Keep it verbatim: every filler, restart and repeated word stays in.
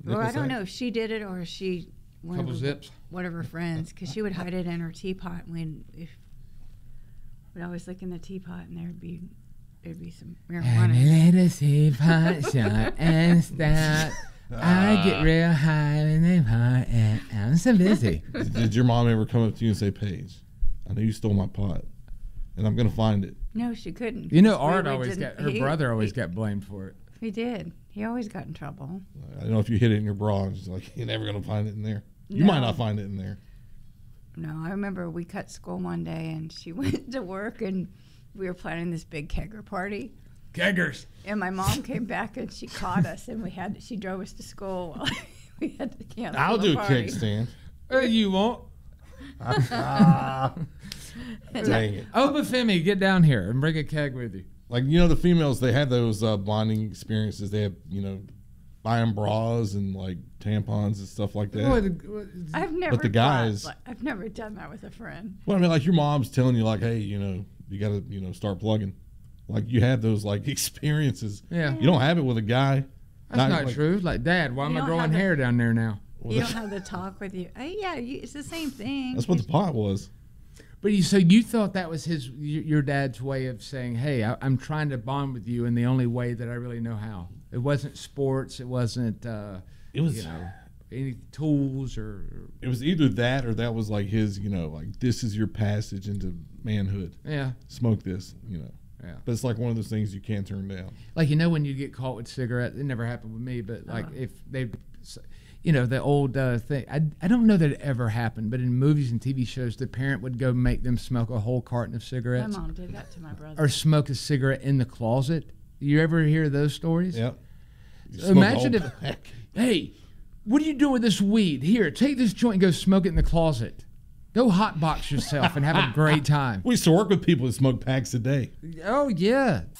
Well, I don't know if she did it or she one Couple of her, zips. one of her friends, because she would hide it in her teapot. When if we'd always look in the teapot and there'd be there'd be some marijuana. And let us see pot shot and stop. I get real high when they pot and I'm so busy. Did, did your mom ever come up to you and say, Paige, I know you stole my pot, and I'm gonna find it? No, she couldn't. You know, 'cause we- Art we always didn't- got her he- brother always he, got blamed for it. He did. He always got in trouble. I don't know if you hid it in your bra. And she's like, you're never gonna find it in there. You No. might not find it in there. No, I remember we cut school one day and she went to work and we were planning this big kegger party. Keggers. And my mom came back and she caught us and we had she drove us to school. We had to cancel I'll the do a party. kickstand. Uh, you won't. Ah, dang it. Obafemi, get down here and bring a keg with you. Like, you know, the females, they have those uh, bonding experiences. They have, you know, buying bras and like tampons and stuff like that. What, what, I've never the bought- guys- like, I've never done that with a friend. Well, I mean, like your mom's telling you, like, hey, you know, you got to, you know, start plugging. Like, you have those like experiences. yeah. You don't have it with a guy. That's not like, true. Like, Dad, why You am I don't growing have a- hair down there now? well, You that's, don't have to talk with you. Uh, yeah, you, it's the same thing. that's what the pot was. But you, so you thought that was his, y- your dad's way of saying, "Hey, I, I'm trying to bond with you in the only way that I really know how." It wasn't sports. It wasn't, uh, It was, you know, any tools or. it was either that or that was like his, you know, like this is your passage into manhood. Yeah, Smoke this, you know. yeah. But it's like one of those things you can't turn down. Like, you know, when you get caught with cigarettes, it never happened with me, but like Uh-huh. if they, you know, the old uh, thing. I I don't know that it ever happened, but in movies and T V shows, the parent would go make them smoke a whole carton of My cigarettes mom did that to my brother. or smoke a cigarette in the closet. You ever hear those stories? Yep. You So smoke a imagine whole if- pack. Hey, what are you doing with this weed? Here, take this joint and go smoke it in the closet. Go hotbox yourself and have a great time. We used to work with people that smoke packs a day. Oh, yeah.